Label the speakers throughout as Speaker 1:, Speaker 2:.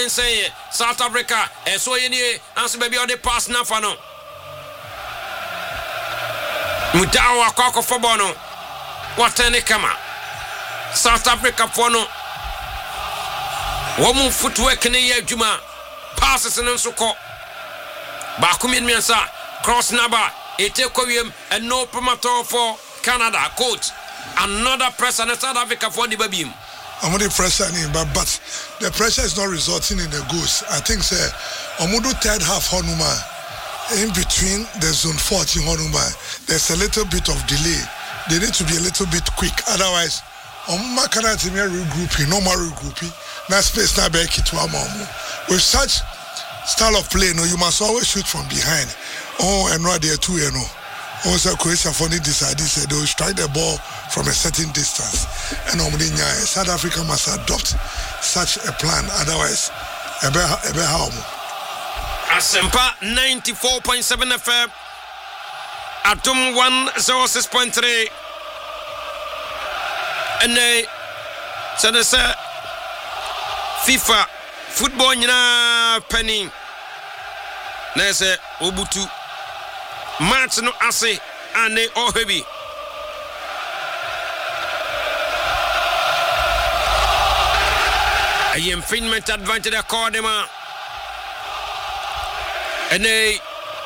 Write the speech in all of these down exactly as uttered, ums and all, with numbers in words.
Speaker 1: and say South Africa and so any answer baby on the pass na fa no Mudawa Koko Fobono what any kama South Africa for no woman footwork in the juma passes and so call Bakumi Miansa cross naba Etekoyum and no promoter for Canada coach another pressure in South Africa for the baby.
Speaker 2: I'm only pressure but but the pressure is not resulting in the goals. I think say Omudu third half Honuma in between the zone fourteen Honuma there's a little bit of delay. They need to be a little bit quick. Otherwise, Omuma cannot regrouping, normal regrouping. Now space now back to Amomu. With such style of play, no, you must always shoot from behind. Oh, and right there too, you know. Also, Croatia funny decided said they will strike the ball from a certain distance. And normally, South Africa must adopt such a plan. Otherwise, ebe ebe how?
Speaker 1: Asempa ninety-four point seven F M, Atom one oh six point three, and they said they say FIFA football nyina penny. They say Obutu. Match no ase ane ohebi a infringement advantage accordema ane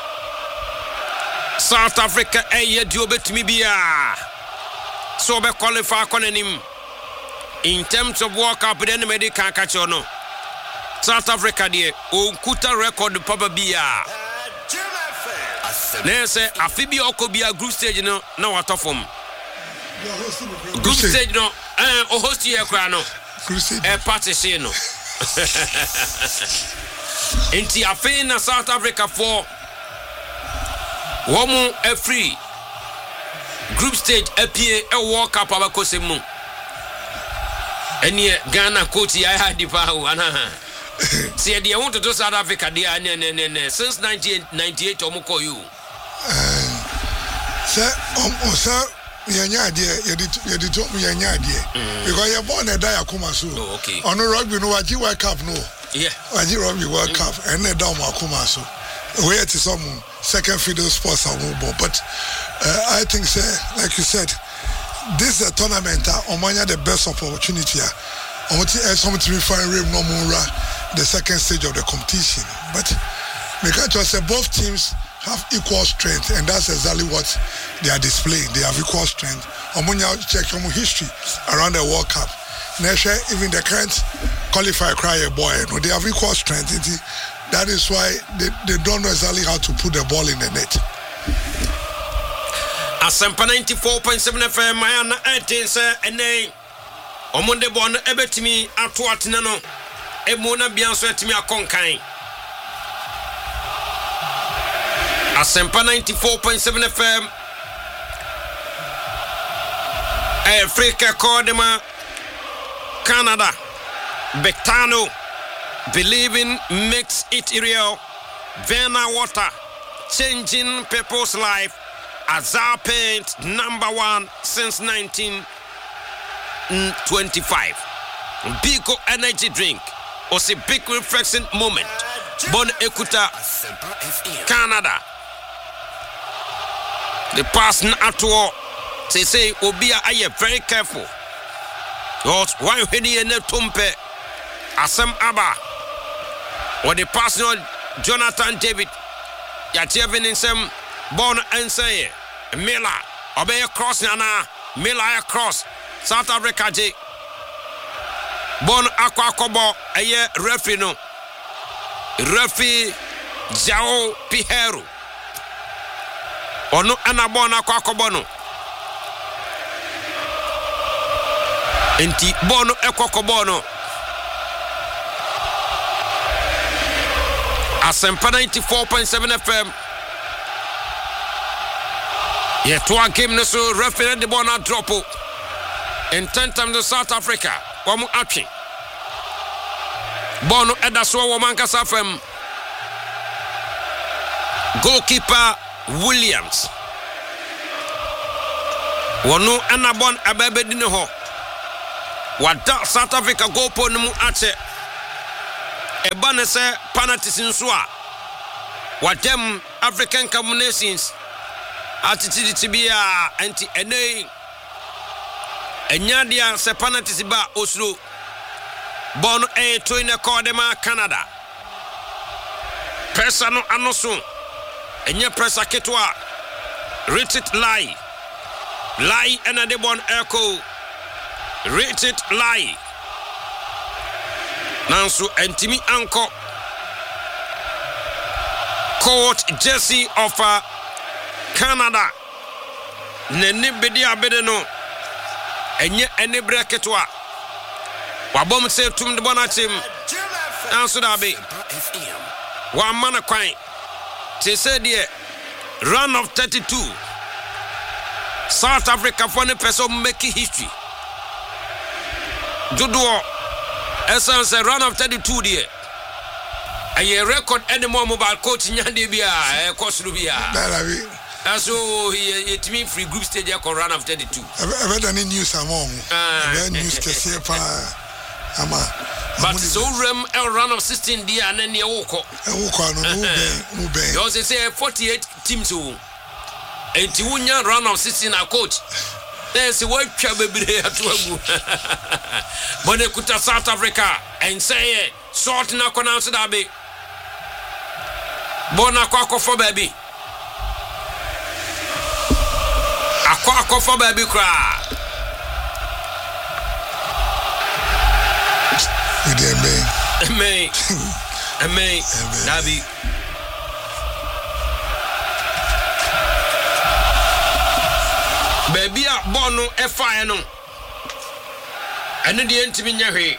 Speaker 1: South Africa eye dio betimi bia so be qualify konanim in terms of World Cup then medical catch or no South Africa de onkuta record papa bia Nese afibi okobia group stage no na wato form. Group stage no eh o host ye kwa no. Eh party say no. Enti afi na South Africa for womu a free group stage apie e World Cup abakosemu. Eni Ghana coach ya hadi pa ho ana. See they want to do South Africa there ne ne ne since nineteen ninety-eight omko you.
Speaker 2: Sir, um, sir, yanya dear, you did talk me yanya dear. Because you're born a day Akuma so.
Speaker 1: Oh, okay.
Speaker 2: On a rugby, no, Waji World Cup, no.
Speaker 1: Yeah.
Speaker 2: Waji Rugby World Cup, and a down Akuma so. Where to some second fiddle sports are mobile. But uh, I think, sir, like you said, this is a tournament, Omanya the best opportunity. I want to something to find Rim Nomura, the second stage of the competition. But because just say both teams have equal strength, and that's exactly what they are displaying. They have equal strength. Omunya check your history around the World Cup. Nesha, even the current qualifier cry a boy, no, they have equal strength. That is why they, they don't know exactly how to put the ball in the net.
Speaker 1: Asempa ninety-four point seven F M, Mayana Edins, and they Omonde Bon Ebetimi Atuatinano, Emona Bianso Etimi Akonkai. Asempa ninety-four point seven F M. Africa Cordema Canada Bectano believing makes it real. Verna Water changing people's life. Azar Paint number one since nineteen twenty-five. Biko energy drink was a big refreshing moment. Bon Ekuta Canada. The person at all, they say, Obia, I am very careful. Because why when you ne tumpe, Asam Abba, or the personal Jonathan David, Yatevin in some born and say, Miller, obey a cross, Nana, Miller cross, South Africa J. Bon Aqua Kobo, a year referee no, referee Jao Piheru. Ono anabona kwa kobono enti bono ekokobono Asempa ninety-four point seven F M. Yeah, two game no so referee the bono dropo in ten times to South Africa wamu achi bono edaso womanka safem goalkeeper Williams Wonu anabon abebe dine ho Wada South Africa go po numu ache eba ne se penalties nso a watem African Cup Nations attitude to be a anti ene enyadia se penalties ba Oslo bon e to in Kodema Canada pressa no anoso enye pressa ketwa rate it lie lie another bon echo rate it lie nanso antimi anko court Jesse of uh, Canada nene bedi abede no enye ene breketwa wabom se tum de bonatim nanso da be wa mana kwan te se de run of thirty-two South Africa for the person making history dodo essence run of thirty-two there a record any more mobile coach nyande bia e kosuru bia aso he it mean free group stage ko run of thirty-two
Speaker 2: ever done news among eh news kese pa ama
Speaker 1: but so rem el run of sixteen there and then e woko
Speaker 2: e woko no no ben no ben
Speaker 1: you say forty-eight teams o enti wunya run of sixteen a coach then say what twa bebre atoagu bone kuta South Africa and say sort na kona so da be bona kwa akofo baby akwa akofo baby kra
Speaker 2: Amen.
Speaker 1: Amen. Amen. Nabi. Baby a bono e fire no. Ene de ntimi nyahwe.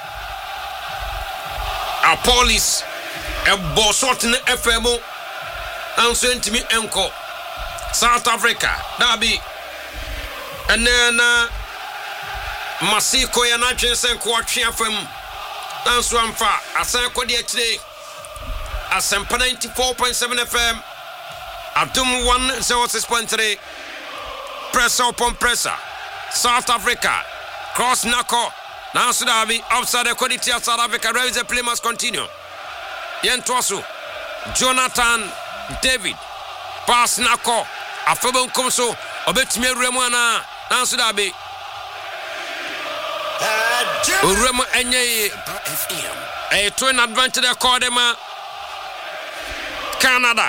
Speaker 1: A police e bo sort na F M anso ntimi enko South Africa. Nabi. Ene na Masiko ya na twensen ko atwe afam. Nanso amfa asan kodi akire Asempa ninety-four point seven F M Abdum one oh six point three pressure upon pressure South Africa cross nako nanso dabi outside the quality of South Africa raise the play must continue Yentosu Jonathan David pass nako afebon komso obetime remu ana nanso dabi Uremo enye a twin advantage Kodema Canada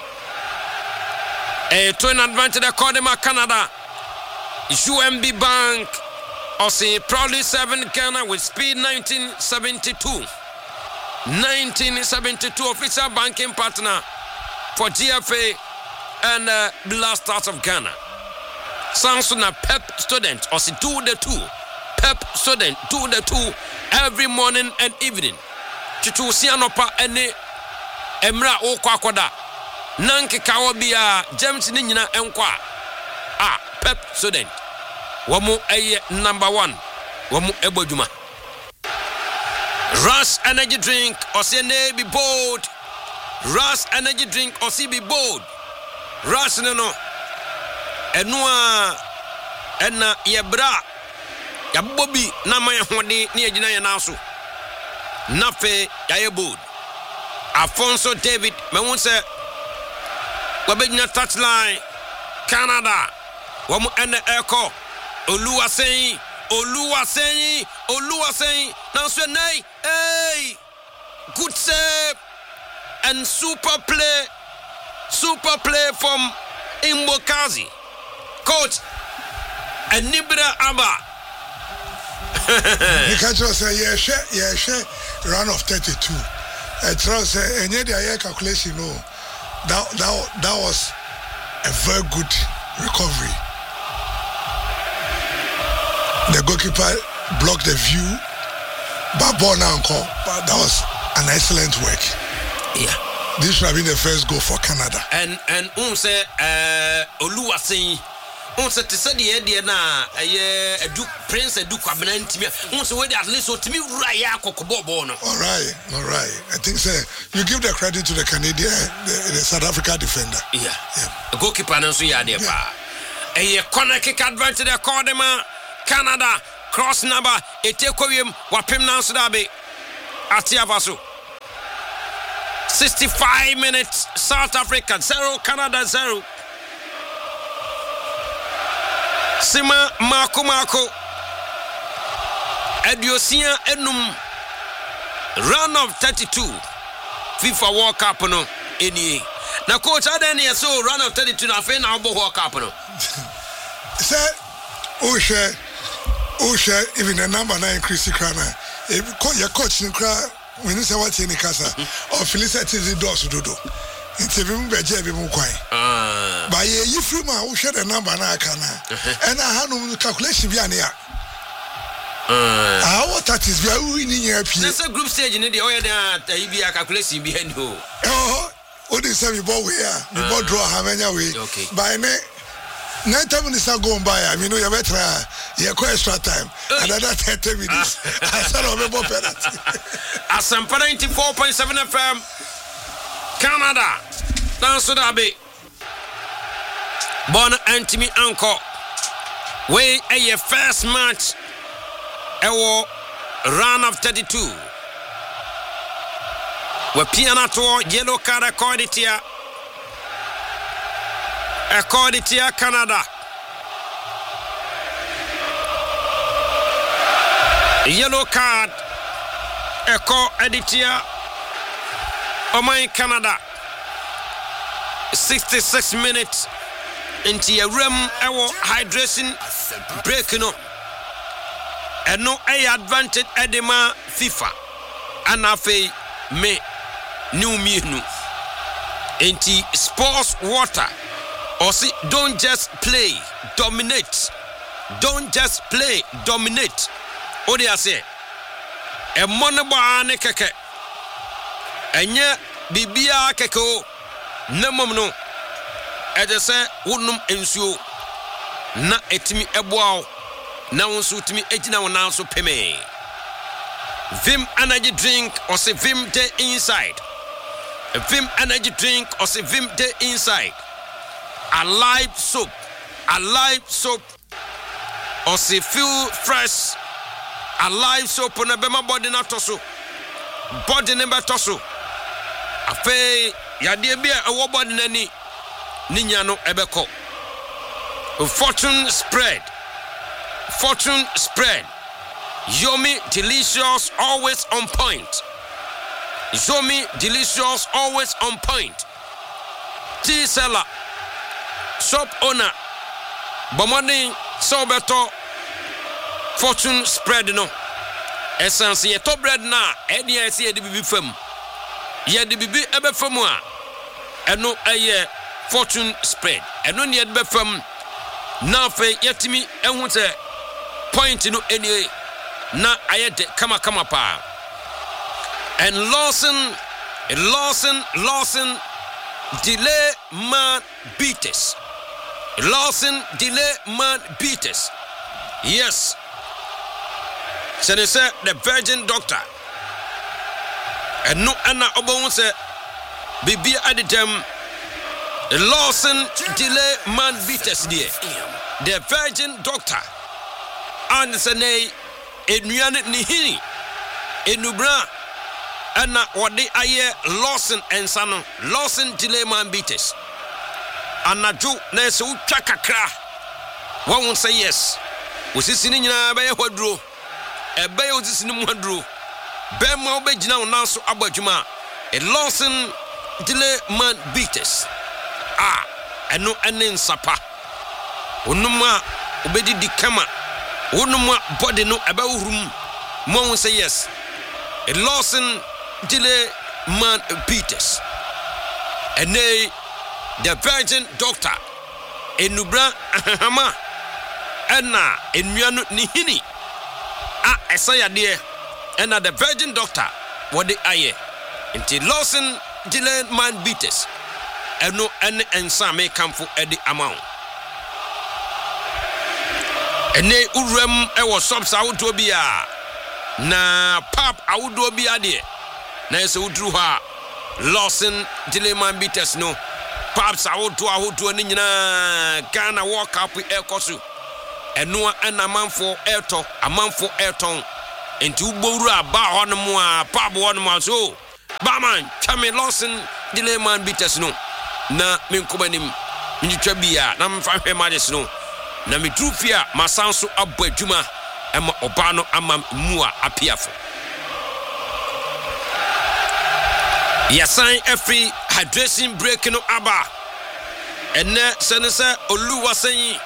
Speaker 1: a twin advantage Kodema Canada U M B Bank or say proudly seven Ghana with speed nineteen seventy-two nineteen seventy-two official banking partner for G F A and uh, Blast Stars of Ghana Samsung Pep student or say do the two Pep student do the two every morning and evening. Chitu sianopa ene emra o kwakoda. Nanke kawabia James ni nyina enkwa. Ah, Pep student. Wamu eye number one. Wamu ebojuma. Rush energy drink or say ne be bold. Rush energy drink or see be bold. Rush no no. Enua ena yebra. Ya Bobby na my hode ni agina ya naso nafe ya yebod Alfonso David me won say wabegina touchline Canada wamu ene eko Oluwaseyin Oluwaseyin Oluwaseyin na so nay hey good save and super play super play from Imbokazi coach Anibra Aba
Speaker 2: You can't just say, yeah, share, yeah, share, run of thirty-two. I trust, and yet the calculation, no, that, that, that was a very good recovery. The goalkeeper blocked the view, but ball now, but that was an excellent work.
Speaker 1: Yeah.
Speaker 2: This should have been the first goal for Canada.
Speaker 1: And, and, um, say, uh, Oluwaseyin. On se tese de de na eh edu prince edu kwabena ntimi on se we at least so timi wura ya kokobo bo no
Speaker 2: all right all right I think say you give the credit to the Canadian the, the South Africa defender
Speaker 1: yeah yeah the goalkeeper no so ya de pa eh corner kick advantage the Kodema Canada cross number etekowiem wapem na so da be atiavaso sixty-five minutes, South Africa zero, Canada zero. Sima Marco Marco Ediosia Enum round of thirty-two FIFA World Cup no any. Now coach Adeni so round of thirty-two na fe na World Cup no.
Speaker 2: Say Oshe Oshe even the number nine Chrissy Krana. If your coach in cry when you say what's in the casa or Felicity does dodo. It's a very bad job in Mukwai. By a you free man who share the number na kana. And I had no calculation behind here. Ah, what that is very winning here.
Speaker 1: There's a group stage in the oil that he be a calculation behind you.
Speaker 2: Oh, what is every ball we are? The ball draw how many away. Okay. By me, nine minutes are going by. I mean, you're better. You're quite extra time. Another thirty minutes. I said, I'm a penalty.
Speaker 1: Asampa ninety-four point seven F M. Canada, Dance Dabe, Bon Antimi Anko, way a first match, a round of thirty-two. We piano to yellow card according to according to Canada. Yellow card, echo editia. Oman Canada sixty-six minutes into a rem our hydration breaking up and no a advantage edema FIFA and afe me new minu into sports water or see don't just play dominate don't just play dominate what do you say a monoba ne keke enye bibia keko namom no eje se wonum ensuo na etimi eboawo na wonso timi ejina wona so peme Vim energy drink or say Vim de inside Vim energy drink or say Vim de inside Alive soap Alive soap or say feel fresh Alive soap on a bema body na toso body number toso Afe yade bia ewo body nani ninya no ebeko fortune spread fortune spread Yomi delicious always on point Yomi delicious always on point Tea seller shop owner bomoni so beto fortune spread no essence ye top bread na eni ese ye de bibi fam ye de bibi ebe fam a eno eye fortune spread eno ne ebe fam na fe yetimi ehun se point no eni na ayede kama kama pa and Lawson Lawson Lawson delay man beaters Lawson delay man beaters yes so they say the virgin doctor and no ana obon say bibi adidem Lawson delay man beaters there the virgin doctor and say enuane ni hini enubra ana wode aye Lawson ensano Lawson delay man beaters anaju na se utwa kakra won say yes osisi ni nyina ba ye hoduro ebe ye osisi ni mu hoduro be ma obegina wona so abadwuma a Lawson delay man beaters ah eno enen sapa onuma obedi dikama onuma body no ebe uhrum mo say yes a Lawson delay man beaters and they the virgin doctor enubra hama ena enuanu ni hini a esaya de ena the virgin doctor what the aye until Lawson delay man beaters eno ene ensa me kamfo edi amount ene uram ewo shops awudo bia na pap awudo bia de na ese udru ha Lawson delay man beaters no paps awudo awudo ni nyina Ghana World Cup ekosu eno ana manfo eto amanfo eton enti ubowru aba hono mu a pap hono mu so Barman Chame Lawson delay man bitters no na me nkomanim me twa bia na mfa hwe majes no na me trufia masanso abɔ adwuma ema oba no ama mu a apiafo yasan every hydration break no aba enne senese oluwasan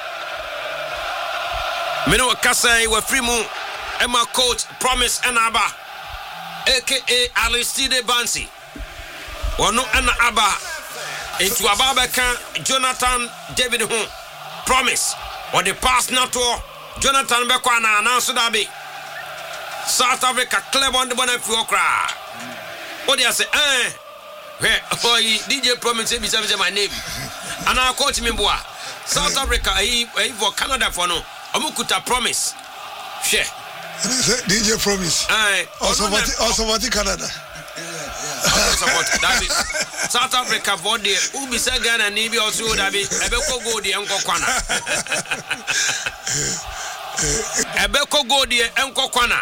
Speaker 1: me no kasai wa free mu ema coach promise enaba aka Aristide Bansi wono ena aba etu ababeka Jonathan David ho promise or the pass not to Jonathan Bekwana announce that be South Africa club on the bonnet cry. What do you say? Eh, where D J promise me say my name. And I coach me boy. South Africa, he for Canada for no. Amukuta promise. Share.
Speaker 2: D J promise.
Speaker 1: Eh,
Speaker 2: also what also what Canada.
Speaker 1: That is South Africa for the Ubi Sagan and Nibi also that be Ebeko go the Uncle Kwana. Ebeko go the Uncle Kwana.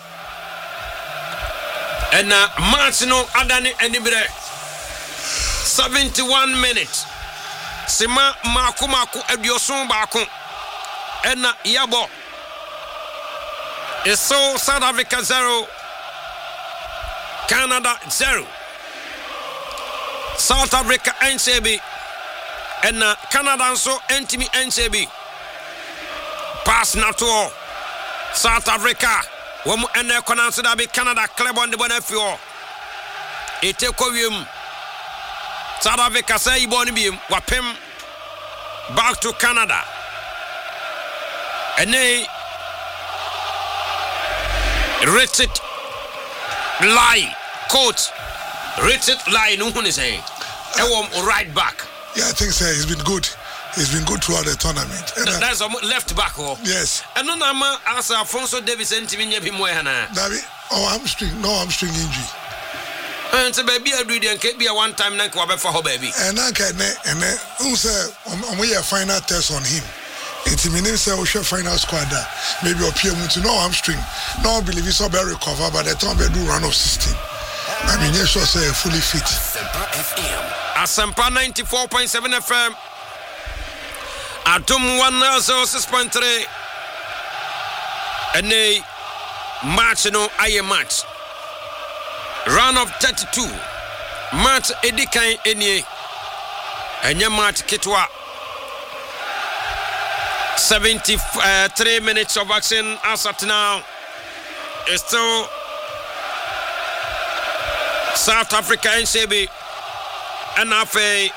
Speaker 1: And now Martino Adani Enibre seventy-one minutes. Sima Makumaku Ebiosun Baku. And now Yabo. It's so South Africa zero. Canada zero. South Africa N C B and uh, Canada so N T M N C B pass not to all. South Africa womu ene konanso da be Canada club on the bonafio ete kowium South Africa say iboni bi wapem back to Canada ene Richard lie coach Richard lie no one is saying I right back.
Speaker 2: Yeah, I think so. He's been good. He's been good throughout the tournament.
Speaker 1: And that's a left back. Oh.
Speaker 2: Yes.
Speaker 1: And no nama as Alfonso Davis and Timmy Moyana.
Speaker 2: David, oh hamstring, no hamstring injury.
Speaker 1: And so baby I do the and be a one time neck for her baby.
Speaker 2: And I can and who say we a final test on him. It's a minute say we should final squad that maybe appear to no hamstring. No I believe it's all very recover by the time they do run of sixteen. I mean yes sure say fully fit.
Speaker 1: Asampa ninety-four point seven F M. Atom one zero six point three. And a match no aye match. Round of thirty-two. Match edikan enye. Enye match kitwa. seventy-three minutes of action as at now. It's still South Africa N C B and Afe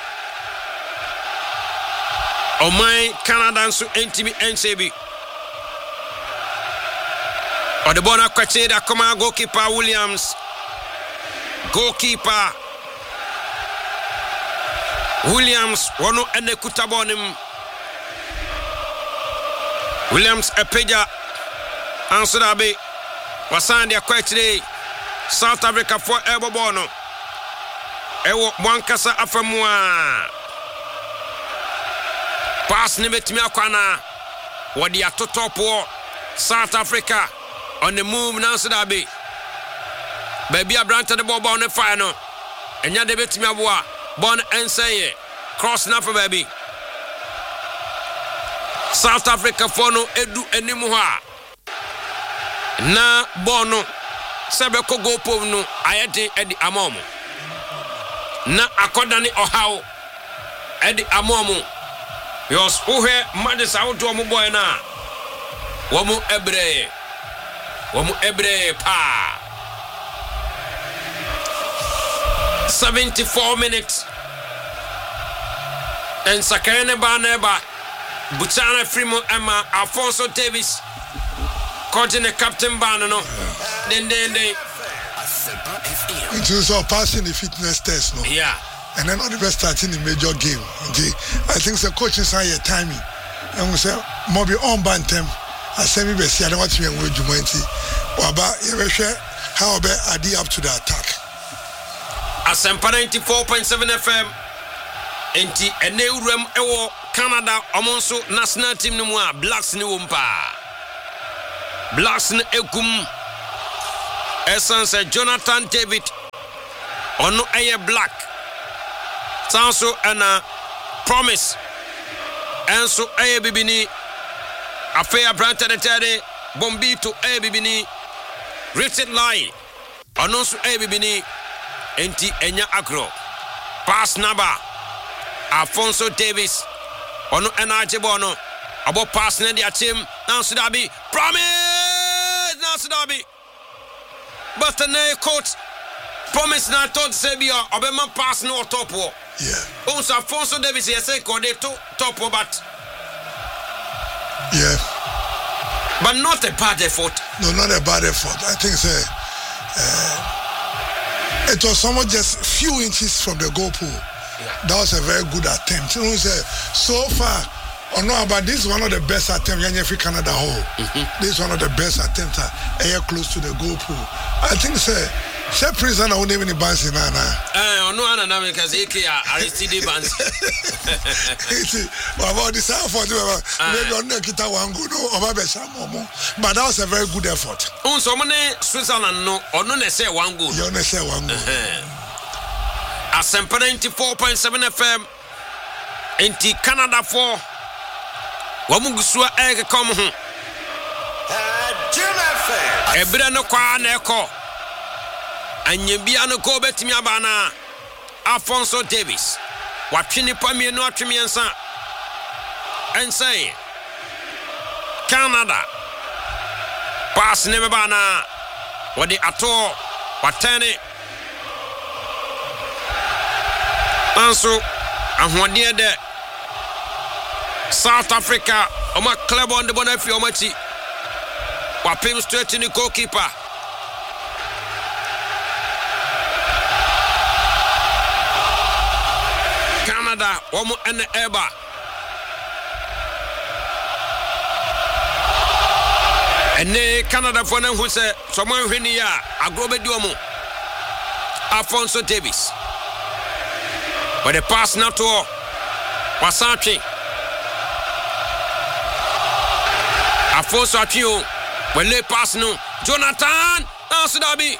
Speaker 1: Omai Canada so N T M N C B or the bona kwacheda koma goalkeeper Williams goalkeeper Williams wono ene kutabonim Williams epeja ansurabe wasandi akwachire South Africa for Ebobono. Ewo Mwankasa afamua. Pass ni betimi akwana. Wadi atotopo South Africa on the move now Sudabi. Baby Abranta the ball on the final. And ya de betimi abua. Bon enseye. Cross na for baby. South Africa for no edu enimuha. Na bono. Sebe ko go pov no ayete edi amomo na akodane ohaw edi amomo yos uhe madisa woto mo boy na wo mu ebre wo mu ebre pa seventy-four minutes and sakane ba na ba Butana Frimo Emma Alfonso Davis continue captain ban no then then they
Speaker 2: it is all passing the fitness test no
Speaker 1: yeah
Speaker 2: and then all the best starting the major game okay I think the coaching say your timing and we say maybe on bantem I say me be see I don't want to be with Jumanti waba you be sure how be adi up to the attack
Speaker 1: Asempa ninety-four point seven F M enti ene uram ewo Canada omonso national team no mu a Blacks ni wompa Blacks ni egum Essence Jonathan David ono eye black sanso ana promise enso eye bibini afia branta de tade bombito eye bibini rated line ono so eye bibini enti enya agro pass number Alfonso Davis ono ena ajebo no abo pass na dia team nanso dabi promise nanso dabi but the coach promise na told Sabia obema pass no top wo
Speaker 2: yeah
Speaker 1: also Alfonso Davis he say ko de to top wo but
Speaker 2: yeah
Speaker 1: but not a bad effort.
Speaker 2: No, not a bad effort. I think say uh, it was somewhat just few inches from the goal pole. Yeah. That was a very good attempt. You know, say, so far, oh no, but this is one of the best attempts in every Canada whole. Mm-hmm. This is one of the best attempts uh, close to the goal pole. I think say, say prison I won't even bounce in Nana.
Speaker 1: Eh, no, no, no, because he can Aristide bounce.
Speaker 2: But about this effort, maybe on the guitar one good or maybe some more. But that was a very good effort.
Speaker 1: Oh, so many Switzerland no, or no, they say one good.
Speaker 2: You only say one good.
Speaker 1: Asempa ninety-four point seven F M Inti Canada four Wamugusua eke komu hu Ebira no kwa na eko Anyebia no ko betimi abana Alfonso Davis Watwini pa mienu atwemi ensa Ensay Canada Pass ne bana Wadi ato Watene Anso ahwade de South Africa oma club on the bonafi omachi wapim straight in the goalkeeper Canada omo ene eba ene Canada for na hu se someone hweni ya agrobedi omo Alfonso Davis. But the pass now to Wasachi. Alfonso Achio. When they pass no. Jonathan. Ansudabi.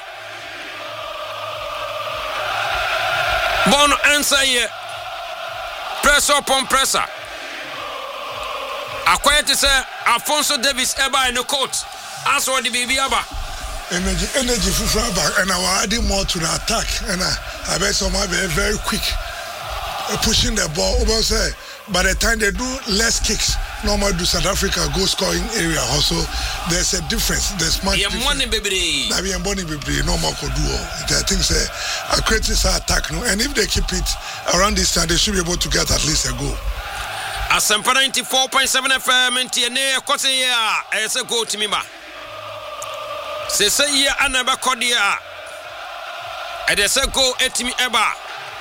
Speaker 1: Bono answer here. Pressure upon pressure. Acquired to say Alfonso Davis Eba in the court. Answer the baby Aba.
Speaker 2: Energy, energy for back, and I was adding more to the attack. And I, I bet some are very, very quick. Pushing the ball over say by the time they do less kicks normally do South Africa goal scoring area also there's a difference there's much
Speaker 1: yeah, difference baby
Speaker 2: na be money baby normal could do I think say a creative attack no and if they keep it around this time they should be able to get at least a goal.
Speaker 1: Asempa ninety-four point seven F M nti ne kwose ya ese goal to me ba se se ya anaba kodia e de se goal etimi eba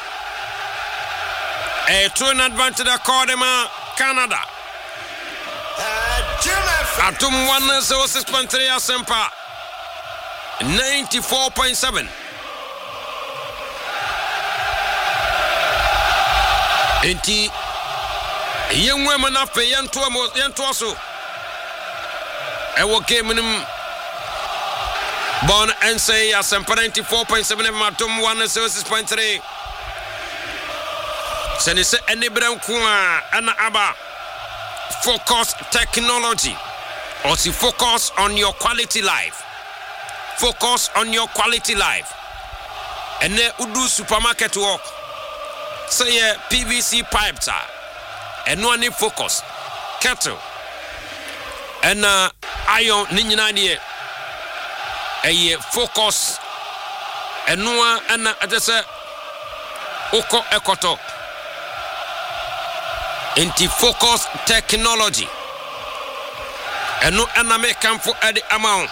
Speaker 1: a turn advantage according Canada. Atum one zero six point three Asempa ninety-four point seven. Enti young women afe yanto yanto so. Ewo game nim Bon and say Asempa ninety-four point seven Atum one zero six point three. Send say any brand kuma ana aba focus technology or see focus on your quality life. Focus on your quality life. And then udu supermarket work. Say P V C pipe ta. And no any focus. Kettle. And uh iron ninyina die. Eye focus. And no ana adese oko ekoto. Inti focus technology. And no aname come for the amount.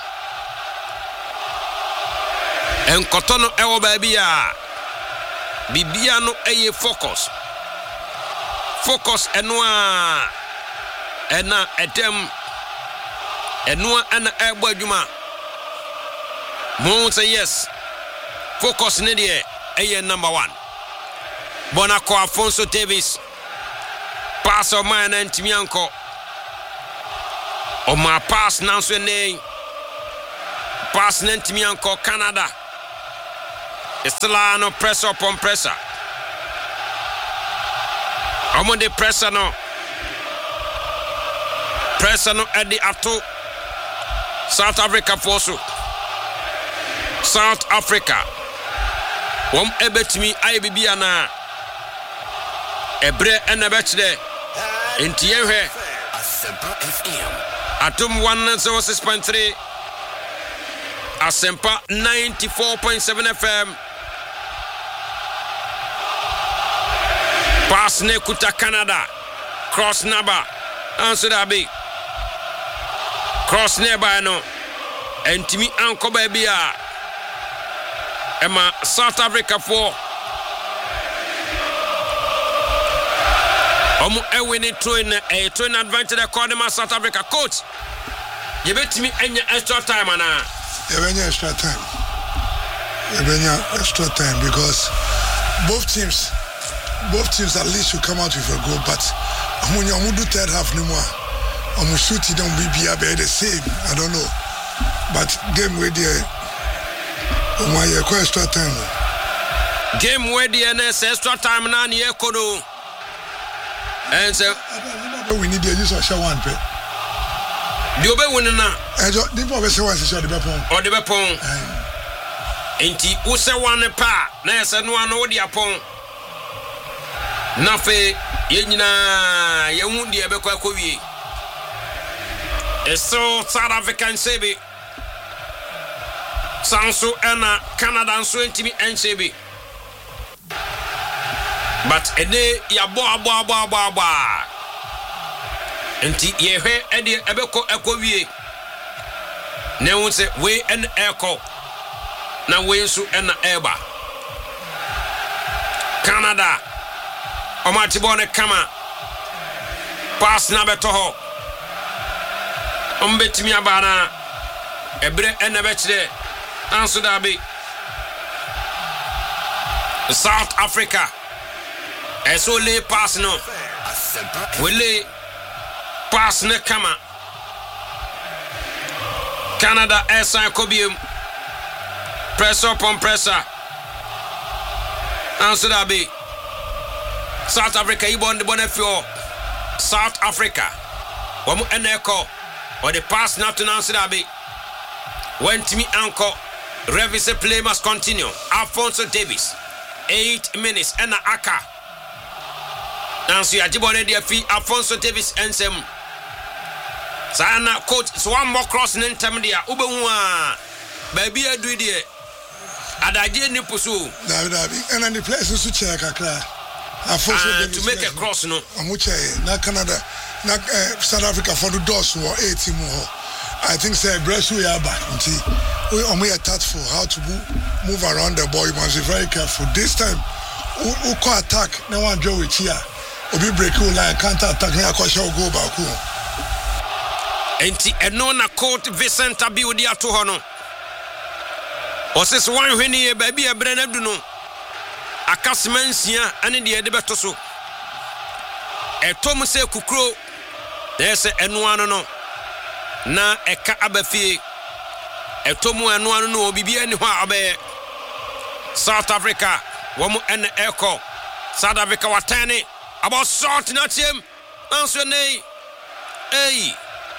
Speaker 1: And kotono ewo baby ya. Bibia no eye focus. Focus enwa ena edem enwa ana ebo adwuma. Mo say yes. Focus ne de eye number one. Bonako Alfonso Davis. Pass of mine and Timianco. On my pass now, so name. Pass Timianco, Canada. Estela no pressure upon pressure. Omo de pressure no. Pressure no at the ato. South Africa force. South Africa. Wom ebetimi ayebibia na. Ebre enebechde. Entiehwe. Atom one oh six point three. Asempa ninety-four point seven F M. Pass ne kuta Canada. Cross naba. Answer that be. Cross nearby no. Entimi anko baby a. Emma South Africa for. Omu ewini twin a twin advantage according to South Africa coach. You bet me any extra time ana.
Speaker 2: You extra time. You extra time because both teams both teams at least will come out with a goal, but when you do third half no more. I'm shooting down B B A the same. I don't know. But game where there oh my extra time.
Speaker 1: Game where the N S extra time na ni ekodo. And so
Speaker 2: we need the use of show one pay.
Speaker 1: The obe win na.
Speaker 2: I just the people say was the bepon.
Speaker 1: Or the bepon. Enti wo se one pa na se no ano de apon. Na fe ye nyina ye hu de ebekwa akowie. So South African sebi. Sanso ena Canada nso ntimi ensebi. But ede ya bo abo abo abo abo. Enti ye hwe ede ebeko ekowie. Ne won se we en eko. Na we nso ena eba. Canada. Omati bone kama. Pass na beto ho. Ombetimi abana ebre enebechde anso dabi South Africa eso le pass no wele pass ne kama Canada esa kobium pressure upon pressure anso dabi South Africa ibon de bonefio South Africa wamu eneko or the pass not to answer that be. When Timmy Anko, Revis play must continue. Alfonso Davis, eight minutes and Aka. Nancy Ajibone dear fee, Alfonso Davis and some. Sana coach, so one more crossing in Tamadia, Ubewa, baby, I do it. Adaji Nipusu.
Speaker 2: And then the place is to check a car.
Speaker 1: To make a cross, no.
Speaker 2: Amuche, na Canada. Na uh, South Africa for the doors were eighty more. I think say breast we are back. We are more tactful how to move, move around the ball. You must be very careful. This time, who can attack? No one draw with here. Obi break you like counter attack. Here, cause you go back.
Speaker 1: Enti eno na court Vincent Abiodi ato hono. Oses one hweni e baby e brena du no. Akasmansia ane de de beto so. Etom se kukro. There's eno ano no. Na eka abafie. Etomu eno ano no bibia ni ho abe. South Africa womu en eko. South Africa watani about short na team. Answer nei. Hey.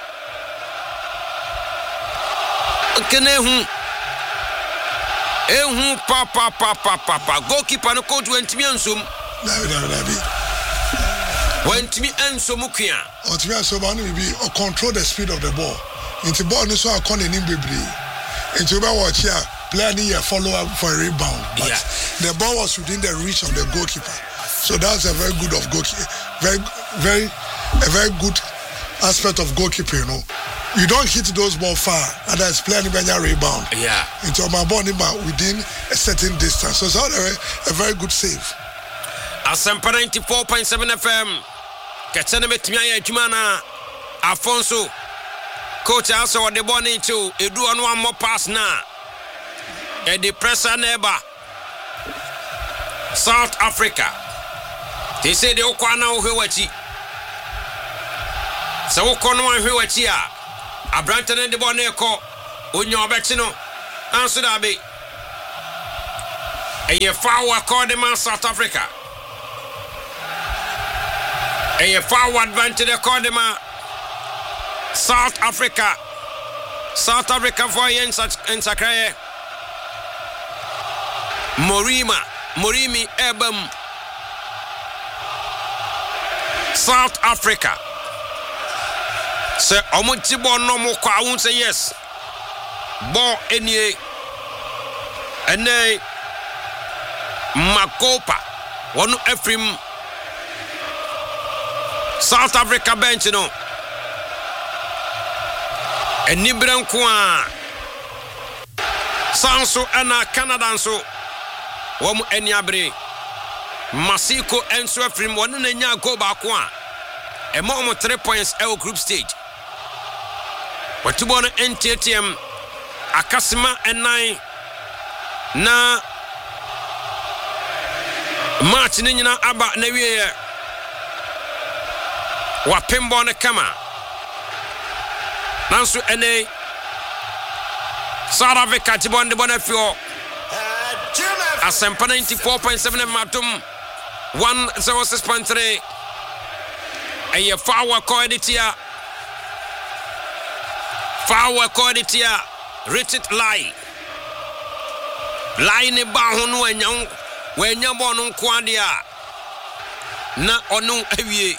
Speaker 1: Kenehu. Ehu pa pa pa pa pa pa. Goalkeeper no coach wentimi ansum.
Speaker 2: Dabi dabi dabi.
Speaker 1: Wentimi ansum kuya.
Speaker 2: Ontimi ansum ba no bi control the speed of the ball. Into ball no so akon enim bebre. Into ba watch here player ni follow up for a rebound. But yeah. The ball was within the reach of the goalkeeper. So that's a very good of goalkeeper. Very very a very good aspect of goalkeeper, you know. You don't hit those balls far, and that's playing when you rebound.
Speaker 1: Yeah.
Speaker 2: Into my body within a certain distance. So it's all a, a very good save.
Speaker 1: Asempa ninety-four point seven F M. Ketene betimiya Jumana Alfonso. Coach also what the ball into. He do on one more pass now. And the pressure neighbor. South Africa. They say the Okwana Uhewachi. So Okwana Uhewachi. A Branton and the Boneko, Unyo Betino, answer that be ɛyɛ foul according to South Africa. ɛyɛ foul advantage according to South Africa. South Africa for yen nsakra Morima Morimi Ebam South Africa. Say omuti ball no mo kwa won say yes. Ball enie ene Makopa wonu Efrim South Africa bench no. Eni branko a Sanso ana Canada nso wom eni abre Masiko enso Efrim wonu na nya go ba ko a e mo mo three points e group stage. Watubo no N T T M akasima enai na match ni nyina aba na wiye wa pembo ne kama nanso ene South Africa tibonde bonafio asempa ninety-four point seven matum one oh six point three aye fawa ko editia fawa ko editia rated lie lie ne ba ho no anyan wanya bo no nko ade a na onu awie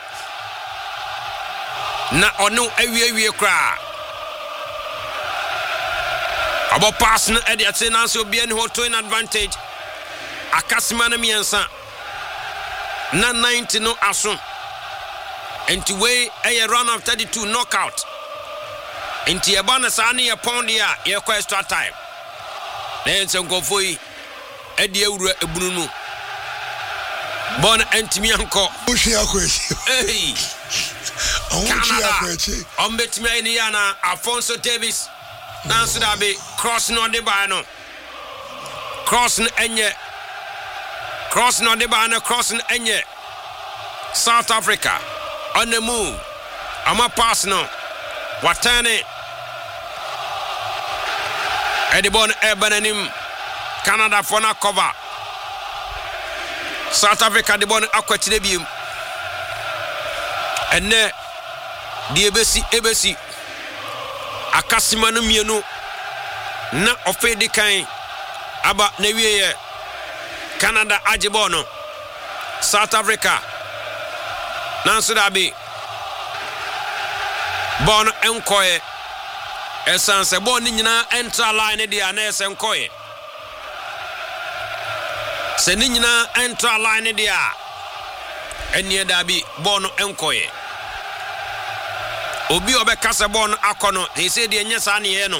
Speaker 1: na onu awie awie kra abo pass no ade ate na so bia ne ho to in advantage akasima na miensa na ninety no aso enti we a run of thirty-two knockout enti e ba na sa ne ye pound ya ye kwa extra time na ense nkofo yi ade awura ebunu no bon entimi anko
Speaker 2: oshi akwechi
Speaker 1: eh
Speaker 2: oshi akwechi
Speaker 1: ombetimi ani ya na Alfonso Davis nanso da be cross no de ba no cross no enye cross no de ba no cross no enye South Africa on the move. I'm a pass now. Watane Edibon Ebenanim Canada for na cover. South Africa the bon aquatinebium. And ne the ebesi ebesi Akasimanu mienu na ofedi kan aba na wiye Canada ajibono South Africa nanso da be bon enkoye esanse bon ni nyina enter line dia na esenkoye se ni nyina enter line dia enie da bi bon enkoye obi obekasa bon akono he say de nyesa na ye no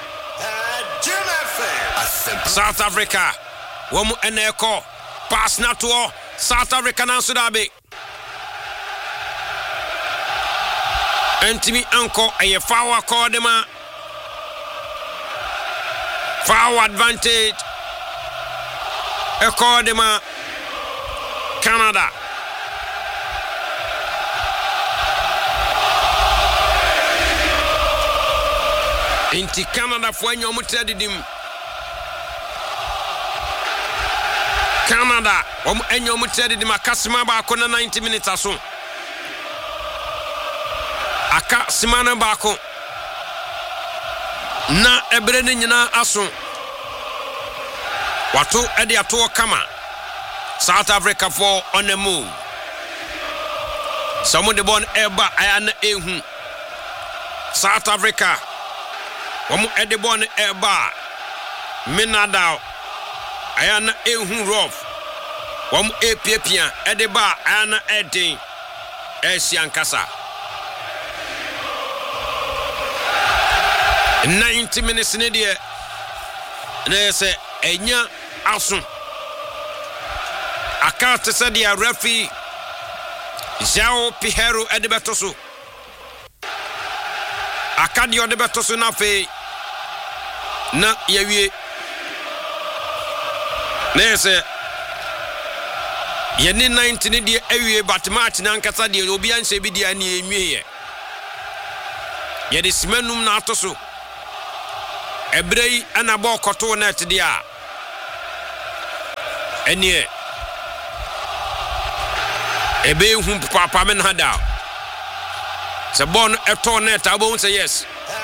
Speaker 1: South Africa womu eneko pass na to South Africa nanso da be Entimi anko aye foul accordema foul advantage accordema Canada inti Canada fo anyo mutadidim Canada om anyo mutadidim akasima ba ko na ninety minutes aso aka simana bako na ebre ne nyina aso wato ede ato kama South Africa for on the move some de bon eba ayana ehu South Africa womu ede bon eba minadao ayana ehu rough womu epiepia ede ba ayana eden esiankasa ninety minutes in the na say enya aso aka te say dia referee João Pinheiro edebetoso aka di odebetoso na fe na yawie na say ye ni ninety ni dia awie but match na nkasa dia obi anse bi dia ni enwie ye ye de simanum na atoso Ebrei ana bo koto net dia ɛneɛ ɛbɛhu papa men hada sɛ bɔɔ no ɛtɔɔ net abɔhu sɛ yes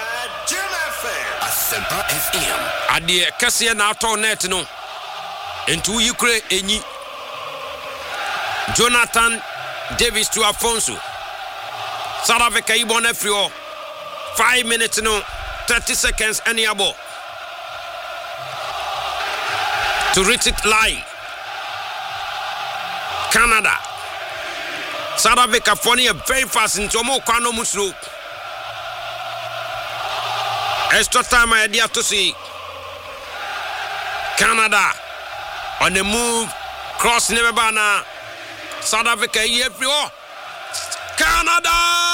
Speaker 1: adeɛ kɛseɛ na atɔɔ net no enti woyi kure ɛnyi Jonathan Davis to Afonso South Africa yi bɔ no afiri hɔ five minutes no thirty seconds ɛne abɔ to reach it live Canada South Africa for near very fast into a more corner muslo. Extra time idea to see Canada on the move, cross never banner. South Africa here for Canada.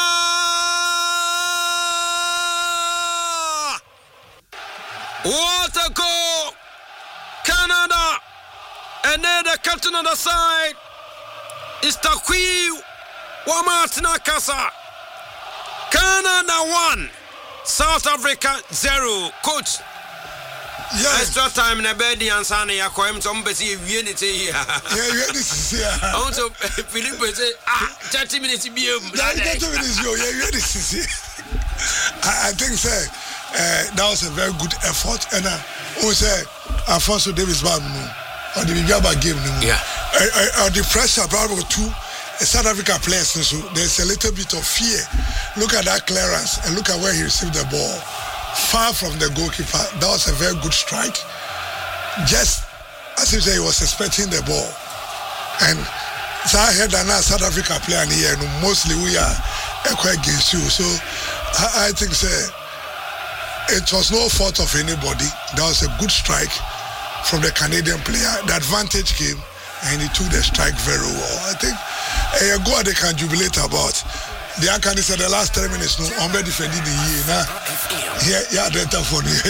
Speaker 1: What a goal! Canada, and then the captain on the side is Takwi Wamatina Kasa. Canada one, South Africa zero. Coach,
Speaker 2: yes.
Speaker 1: Extra time in a bed and Sani Yakoem, some busy unity here.
Speaker 2: Yeah, this is here.
Speaker 1: Also, Philippe say, ah, thirty minutes to be a
Speaker 2: thirty minutes, yeah, this is here. I think, sir, uh, that was a very good effort. And I uh, say, Alfonso Davis Bam, on the Bigaba game,
Speaker 1: yeah.
Speaker 2: Uh, uh, the pressure, probably two. South Africa players, so there's a little bit of fear. Look at that clearance and look at where he received the ball. Far from the goalkeeper. That was a very good strike. Just as if he was expecting the ball. And so I heard that now South Africa player here, and mostly we are quite against you. So I, I think say, it was no fault of anybody. That was a good strike from the Canadian player. The advantage came and he took the strike very well. I think a uh, go they can jubilate about. The Akani said the last three minutes, no, I'm ready for the year. Now, yeah, yeah, that's for you.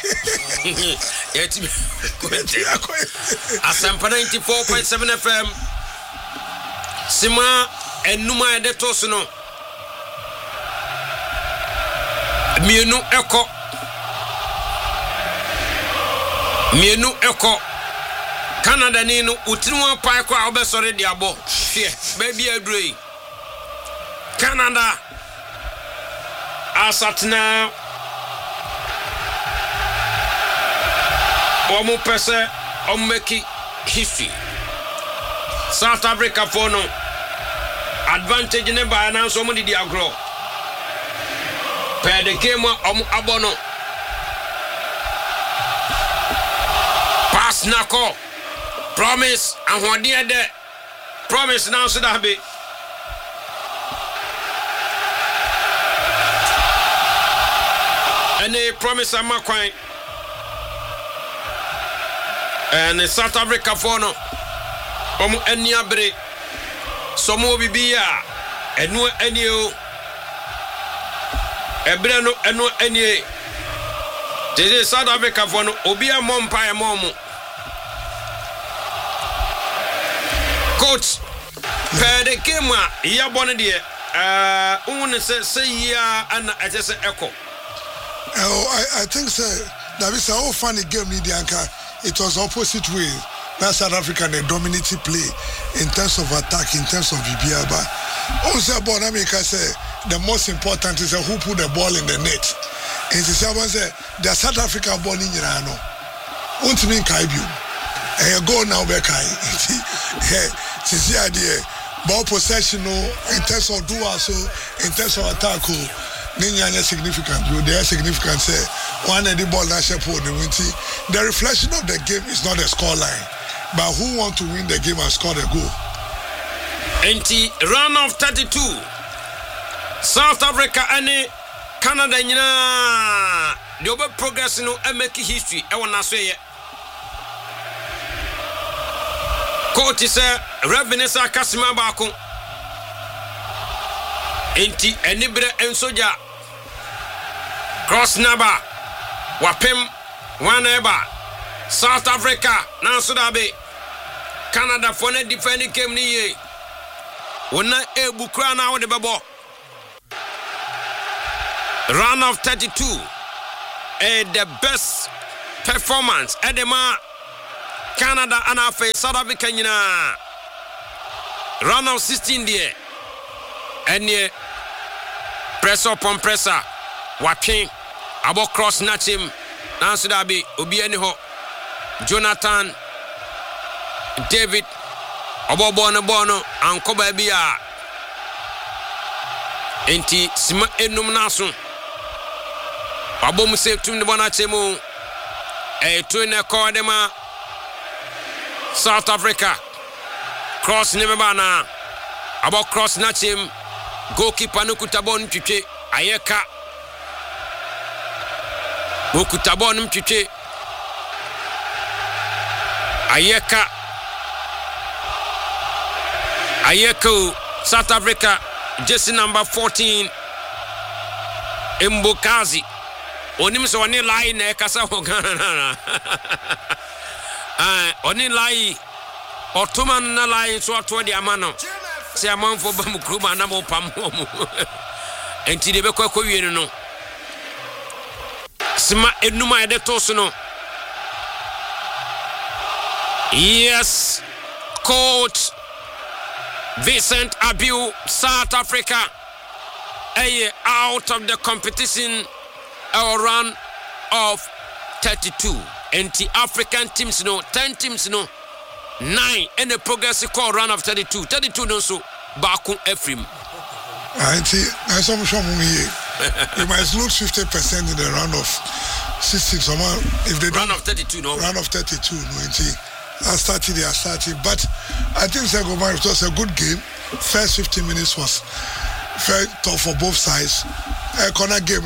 Speaker 1: Asampa ninety-four point seven F M. Sima and Numa de Tosono. Mienu Echo. Mienu Echo. Canada Nino, Utruma Paiko, Albesore Diabo. Baby Adre. Canada. Asatna. Omo Pese, Omeki history. South Africa for no advantage in the by now somebody diagro. Per the game of Abono. Pass Nako. Promise and what dear de promise now should have be. And a promise I'm quite and the South Africa for no um any abre some will be here and no any a brano and no any this is South Africa for no obia mom pie mom. Coach, per the game, ya bonne dear. Uh, un say ya and I just echo.
Speaker 2: Oh, I, I think so. That is a whole funny game, Nidianka. It was opposite way. Now South Africa they dominated play in terms of attack, in terms of Bibiaba. Also, Bonamika say the most important is who put the ball in the net. And the someone say the South African ball in Irano. Won't mean Kaibu. And you go now, Bekai. Since idea, ball possession in terms of do also in terms of attack, Ninya significant. You they are significant. Say one of the ball national for the winty. The reflection of the game is not a score line, but who want to win the game and score the goal.
Speaker 1: Enti run of thirty-two. South Africa and Canada, the over progress no make history. I wanna say. Coach is a Revenesa Kasima Bako. Enti Enibre and Soja. Cross Naba. Wapem Waneba. South Africa. Nansudabe. Canada for the defending game ni. Wona e bukra na de babo. Run of thirty-two. And the best performance. Edema Canada and afe South Africa nyina round of sixteen there and press up on presser watching abo cross snatch him nanso da be obi ani ho Jonathan David abo bono bono anko ba bia enti sima enum naso abo mu se tum ne bona chemu e to ne kodema South Africa cross ne bana abo cross snatch him goalkeeper no kutabon twetwe ayeka gokutabon mtwetwe ayeka ayeko South Africa jersey number fourteen Mbokazi onim so oni line na ekasa ho Ghana ah oni line Ottoman na line so ato de amano se amanfo ba mu kruma na mo pam ho mu enti de be kwa kwa wie no sima enuma ede to so no. Yes, coach Vincent Abiu, South Africa a out of the competition a run of thirty-two. Anti-African teams no ten teams no nine and a progressive call run of thirty-two. thirty-two no so Baku Ephraim.
Speaker 2: Auntie, I saw me here. You might lose fifty percent in the round of sixteen. Someone if they
Speaker 1: run of thirty-two no
Speaker 2: round of thirty-two no auntie. I started, I started, but I think Segomar, it was a good game. First fifteen minutes was very tough for both sides. A corner game,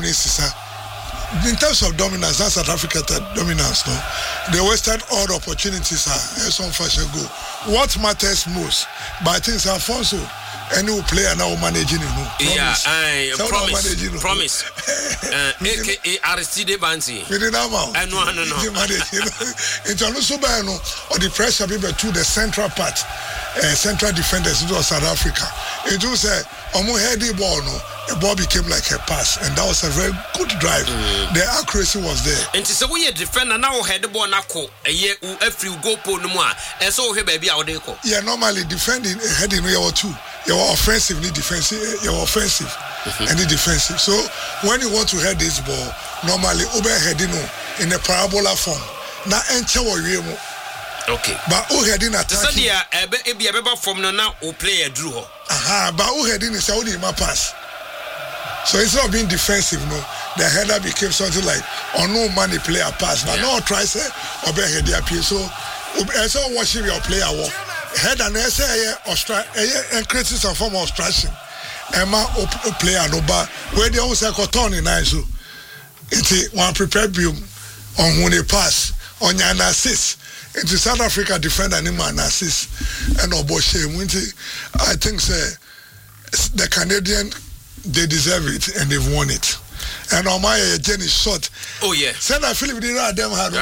Speaker 2: in terms of dominance, that's South Africa dominance. No, they wasted all the opportunities. Some fashion go. What matters most, but I think Alfonso, any player now managing, you know.
Speaker 1: Yeah, I promise. Promise. promise. uh, A K A Aristide Bansi.
Speaker 2: We didn't know.
Speaker 1: I know, no, no.
Speaker 2: It's also by no, or the pressure people to the central part, uh, central defenders into South Africa. It was a almost heady ball, no. The ball became like a pass, and that was a very good drive. Mm. The accuracy was there.
Speaker 1: And so we a defender now head the ball nako a year every go po no more. And so he baby out there.
Speaker 2: Yeah, normally defending heading you are two. You are offensive, need defensive. You are offensive, mm-hmm. and the defensive. So when you want to head this ball, normally over heading in a parabola form. Now enter what you want.
Speaker 1: Okay.
Speaker 2: But who heading attacking?
Speaker 1: So the uh, be a better form now. Who play a draw?
Speaker 2: Aha. But who heading is how my pass. So instead of being defensive, no, the header became something like on no money player pass. But yeah. No try say or be header appear. So I saw watching your player walk. Head and I say and creating some form of obstruction. Emma player no bar where they always say turn in nice. So it's one prepared view on when they pass on an assist. Into South Africa defender and an assist and Oboshe. I think say the Canadian. They deserve it and they've won it. And on my Jenny shot.
Speaker 1: Oh yeah.
Speaker 2: Send a Philip did not them have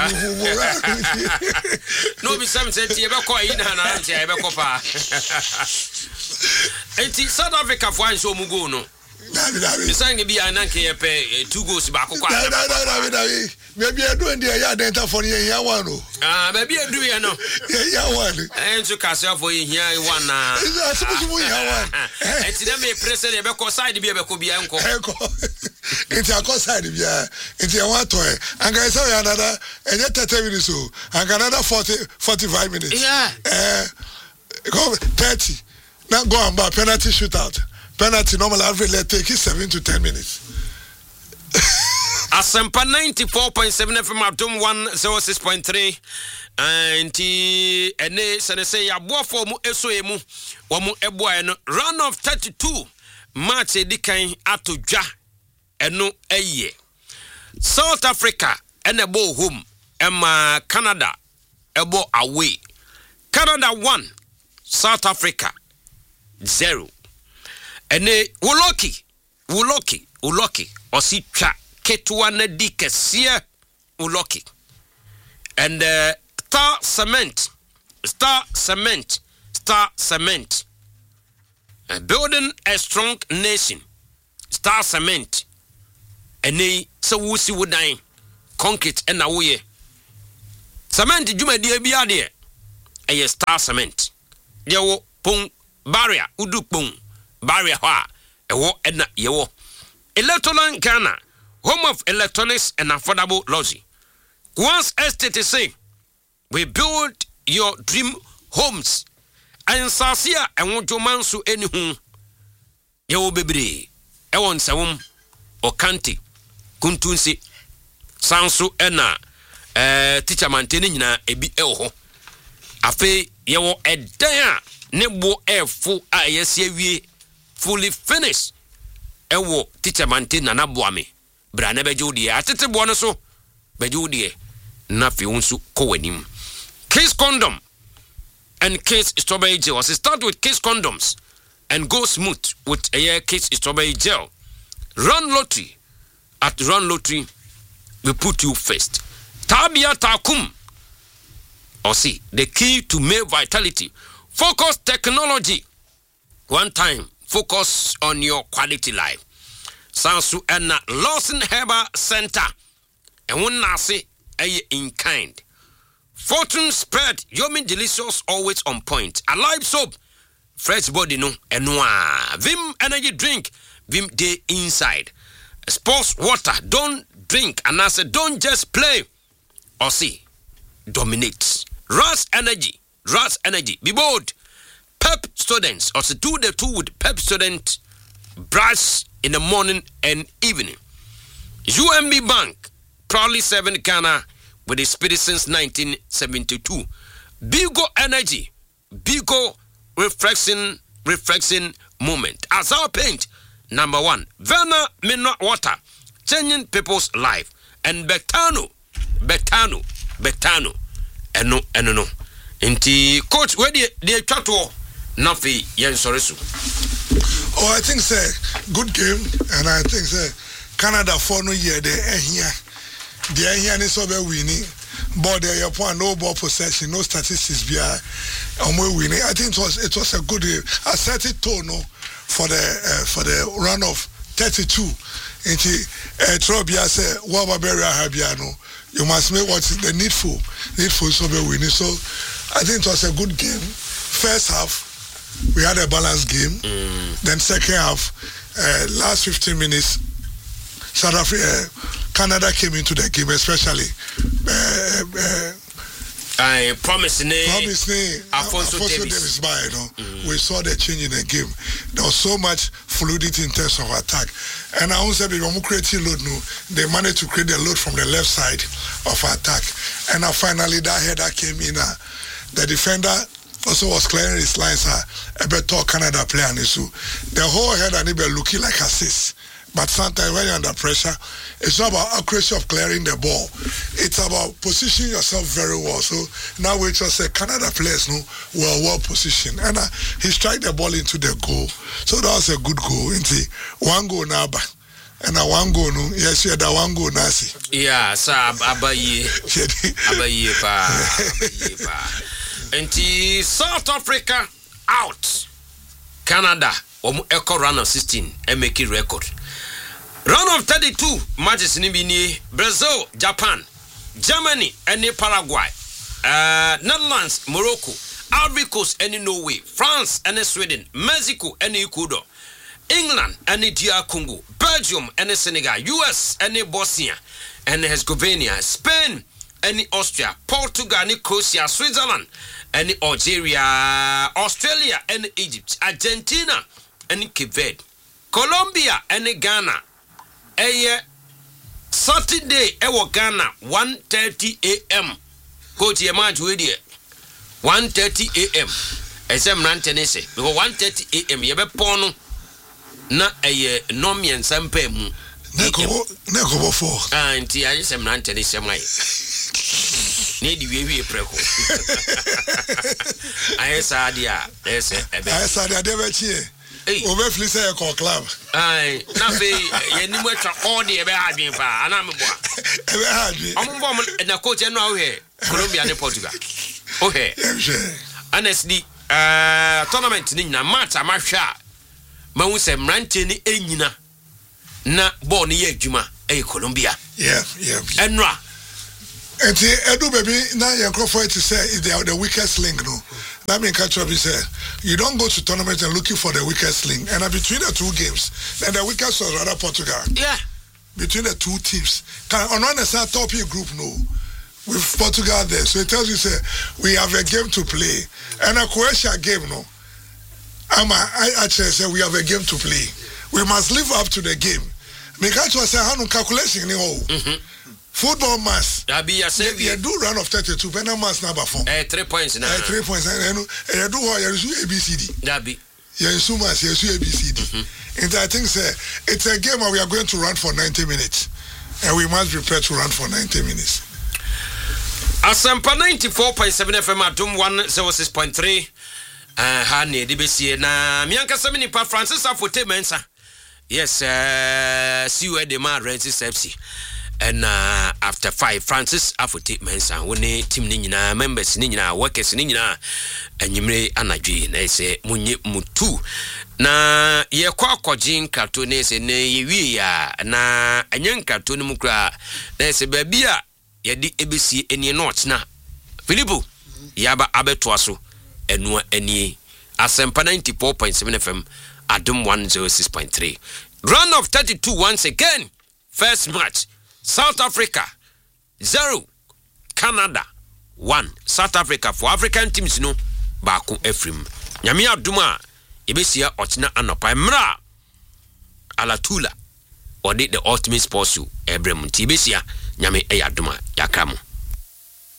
Speaker 1: no be some said you ever call in and auntie ever copa. Enti South Africa for so mugo no. The sang be an anke pay two goals back.
Speaker 2: Maybe I do in the yard enter for you here one.
Speaker 1: Ah, maybe I do you know.
Speaker 2: Yeah, one.
Speaker 1: And to cast for you here one.
Speaker 2: I suppose you one.
Speaker 1: And to them a president because side be a could uncle.
Speaker 2: It's a cost side, yeah. It's a one toy. And I saw another and yet thirty minutes so. And another forty forty-five minutes.
Speaker 1: Yeah.
Speaker 2: Uh go thirty. Now go on back penalty shootout. Penalty normal average let take it seven to ten minutes.
Speaker 1: Asempa ninety-four point seven F M Abdum one oh six point three and the ene sene say abo for mu eso emu wo mu eboa no run of thirty-two match edikan atodwa eno eye South Africa ene bo home ema Canada ebo away Canada one South Africa zero ene Uloki Uloki Uloki ositwa Ketwa na di kesie Uloki and uh, Star Cement Star Cement Star Cement uh, building a strong nation Star Cement and they so wusi wudan concrete and away cement juma di bia de ɛyɛ Star Cement yɛwo pon barrier udu pon barrier ha ɛwɔ ɛna yɛwo Electroland Ghana, home of electronics and affordable luxury. Once estate say we build your dream homes and sasia and won't you man so anyhun yɛwo bebre ɛwɔ nsawom Okanti kuntunsi sanso ɛna eh teacher mantene nyina ebi ɛwɔ ho afi yɛwo ɛdan a ne bo ɛfo a yɛse awie fully finished ewo teacher mante nana boame bra na beje odie atete bo no so beje odie na fi unsu kowanim Kiss condom and Kiss strawberry gel. So start with Kiss condoms and go smooth with a Kiss strawberry gel. Run lottery. At Run Lottery, we put you first. Tabia Takum. Or see, the key to male vitality. Focus technology. One time, focus on your quality life. Sansu and Lawson Herbal Center. And one nasi a in kind. Fortune spread, yummy delicious, always on point. Alive soap, fresh body no, and noir. Vim energy drink, Vim day inside. Sports water, don't drink, and I said don't just play. Or see, dominate. Ras energy, Ras energy, be bold. Pep students, or do the two with Pep student brush in the morning and evening. U M B Bank, proudly serving Ghana with the spirit since nineteen seventy-two. Bigo energy, Bigo refreshing, refreshing moment. As our paint, number one, Verna mineral water, changing people's life. And Betano, Betano, Betano, and no, and no. Inti coach, where the the chato, Nafi Yen Soresu.
Speaker 2: Oh, I think say good game, and I think say Canada for no year they here. The here is so winning, but they upon no ball possession, no statistics behind, and we winning. I think it was it was a good game. I set it tone no for the uh, for the run of thirty-two. Into uh, Trobia say what Barbaria Habiano. You must make what's the needful, needful so be winning. So I think it was a good game. First half we had a balanced game. Mm. Then second half, uh, last fifteen minutes, South Africa. Uh, Canada came into the game, especially. Uh, uh,
Speaker 1: I promise me.
Speaker 2: Promise me.
Speaker 1: Alfonso,
Speaker 2: Alfonso
Speaker 1: Davis.
Speaker 2: Davis by, you know,
Speaker 1: mm.
Speaker 2: we saw the change in the game. There was so much fluidity in terms of attack. And I also said, when we creating load, no, they managed to create the load from the left side of attack. And now finally, that header came in. Uh, the defender also was clearing his lines. Uh, a better Canada player. So the whole header was looking like assist. But sometimes when you're under pressure, it's not about accuracy of clearing the ball. It's about positioning yourself very well. So now we just say Canada players no were well positioned. And uh, he struck the ball into the goal. So that was a good goal. Into one goal now. And a one goal no. Yes, you had a one goal nasi.
Speaker 1: Yeah, sir, abaye. Abaye pa. Abaye pa. And South Africa out. Canada, um, echo run of sixteen and make it record. Round of thirty-two matches in Bini, Brazil, Japan, Germany, and Paraguay, uh, Netherlands, Morocco, Ivory Coast, and Norway, France, and Sweden, Mexico, and Ecuador, England, and D R Congo, Belgium, and Senegal, U S, and Bosnia, and Herzegovina, Spain, and Austria, Portugal, and Croatia, Switzerland, and Algeria, Australia, and Egypt, Argentina, and Cape Verde, Colombia, and Ghana. Eye Saturday ewo Ghana one thirty a m Coach ye match we there one thirty a m Esem rantene se because one thirty a m ye be pon no na eye nomien sampa mu
Speaker 2: Neko neko four
Speaker 1: ah nti aye sem rantene se mai ne di we we preko aye sadia ese ebe
Speaker 2: aye sadia de be chie Over Flisa a club.
Speaker 1: Aye, Nafi, Yenimua, all the ever had been far, and I'm a boy.
Speaker 2: Ever had me.
Speaker 1: I'm a woman and a coach and now here, Colombia and Portugal. Okay, honestly, uh, tournament Nina, Mata, Marsha, Mawuse, Mantini, Enina, Na Boni Juma, a Colombia.
Speaker 2: Yeah, yeah.
Speaker 1: And Ra
Speaker 2: And Edu baby, now you're going to say is the, the weakest link, no? That means catch up, he said, you don't go to tournament and looking for the weakest link. And uh, between the two games, then the weakest was rather Portugal.
Speaker 1: Yeah.
Speaker 2: Between the two teams. Can on one side top your group, no? With Portugal there. So it tells you, say, we have a game to play. And a Croatia game, no? I'm a, I actually say we have a game to play. We must live up to the game. Me catch up say, how no calculation, no? Mm-hmm. Football mass.
Speaker 1: That be a save.
Speaker 2: You do run of thirty-two, but no mass number four.
Speaker 1: Eh, three points now.
Speaker 2: Eh, three points. And you do what you do A B C D.
Speaker 1: That be.
Speaker 2: You do mass, you do A B C D. And I think say it's a game where we are going to run for ninety minutes, and we must prepare to run for ninety minutes.
Speaker 1: Asampa ninety-four point seven F M Adum one oh six point three. Uh, Hani D B C na mianka semini pa Francis Afote Mensa. Yes, uh, see where the man Rensis F C. And uh, after five, Francis Afote Mensa, when a team nina members nina workers nina, and you may anagri, they say Munye Mutu. Na ye kwa kwa jin cartoon say ne ye ya na anyan cartoon mukra. They say babia ye di A B C any not na. Philipo yaba abetwaso enwa eni Asempa ninety-four point seven F M Adum one oh six point three. Round of thirty-two once again. First match. South Africa zero, Canada one. South Africa for African teams no baako Efrim. Nyame aduma ebesia ochina anopa mra Alatula or the ultimate sports you ebrem tibesia nyame eyaduma yakamo.